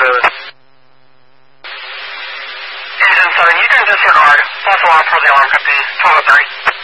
7. Engine 7, you can disregard. False alarm for the alarm company. 12:30.